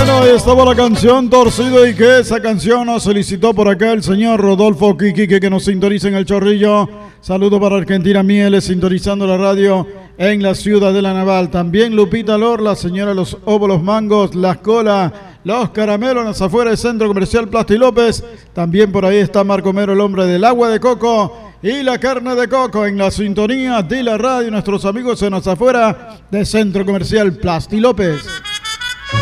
Bueno, ahí estaba la canción Torcido y que esa canción nos solicitó por acá el señor Rodolfo Quiquique que nos sintoniza en el Chorrillo. Saludo para Argentina Mieles, sintonizando la radio en la ciudad de La Naval. También Lupita Lor, la señora de los óvulos mangos, las colas, los caramelos en las afueras del Centro Comercial Plasti López. También por ahí está Marco Mero, el hombre del agua de coco y la carne de coco en la sintonía de la radio. Nuestros amigos en las afueras del Centro Comercial Plasti López.